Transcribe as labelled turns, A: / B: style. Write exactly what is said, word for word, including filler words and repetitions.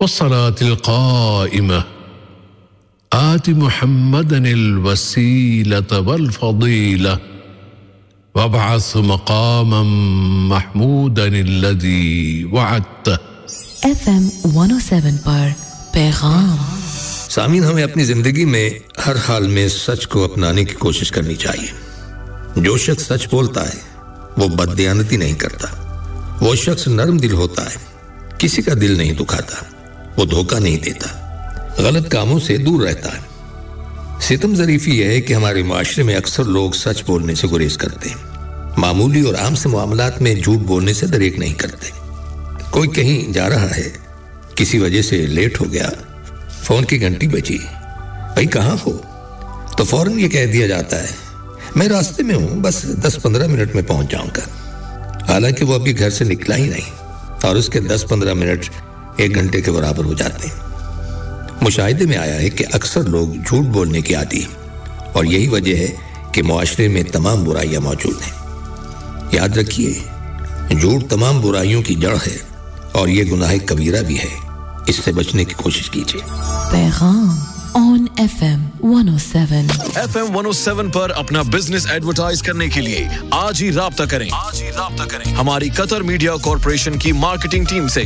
A: والصلاة القائمة آت محمدا الوسيلة والفضيلة وابعث مقاما محمودا الذي وعدته.
B: F M one oh seven پر پیغام.
C: سامعین، ہمیں اپنی زندگی میں ہر حال میں سچ کو اپنانے کی کوشش کرنی چاہیے. جو شخص سچ بولتا ہے وہ بددیانتی نہیں کرتا. وہ شخص نرم دل ہوتا ہے، کسی کا دل نہیں دکھاتا. وہ دھوکہ نہیں دیتا، غلط کاموں سے دور رہتا ہے. ستم ظریفی یہ ہے کہ ہمارے معاشرے میں اکثر لوگ سچ بولنے سے گریز کرتے ہیں. معمولی اور عام سے معاملات میں جھوٹ بولنے سے دریغ نہیں کرتے. کوئی کہیں جا رہا ہے، کسی وجہ سے لیٹ ہو گیا، فون کی گھنٹی بجی، بھائی کہاں ہو؟ تو فوراً یہ کہہ دیا جاتا ہے میں راستے میں ہوں، بس دس پندرہ منٹ میں پہنچ جاؤں گا. حالانکہ وہ ابھی گھر سے نکلا ہی نہیں اور اس کے دس پندرہ منٹ ایک گھنٹے کے برابر ہو جاتے ہیں. مشاہدے میں آیا ہے کہ اکثر لوگ جھوٹ بولنے کی عادی ہیں، اور یہی وجہ ہے کہ معاشرے میں تمام برائیاں موجود ہیں. یاد رکھیے، جھوٹ تمام برائیوں کی جڑ ہے اور یہ گناہ کبیرہ بھی ہے. اس سے بچنے کی کوشش کیجیے.
B: پیغام آن F M one oh seven.
D: F M one oh seven پر اپنا بزنس ایڈورٹائز کرنے کے لیے آج ہی رابطہ کریں. آج ہی رابطہ کریں ہماری قطر میڈیا کارپوریشن کی مارکیٹنگ ٹیم سے.